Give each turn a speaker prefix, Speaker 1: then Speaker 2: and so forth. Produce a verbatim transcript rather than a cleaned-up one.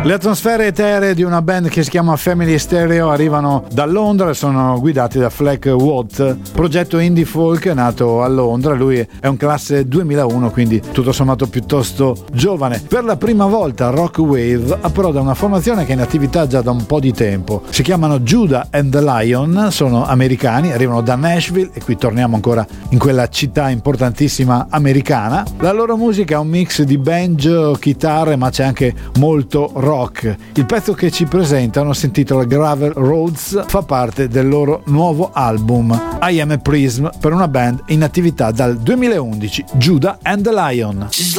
Speaker 1: Le atmosfere eteree di una band che si chiama Family Stereo arrivano da Londra e sono guidati da Fleck Watt, progetto indie folk nato a Londra. Lui è un classe duemilauno, quindi tutto sommato piuttosto giovane. Per la prima volta Rock Wave approda una formazione che è in attività già da un po' di tempo. Si chiamano Judah and the Lion, sono americani, arrivano da Nashville e qui torniamo ancora in quella città importantissima americana. La loro musica è un mix di banjo, chitarre, ma c'è anche molto rock. Il pezzo che ci presentano si intitola Gravel Roads, fa parte del loro nuovo album I Am a Prism, per una band in attività dal duemilaundici, Judah and the Lion.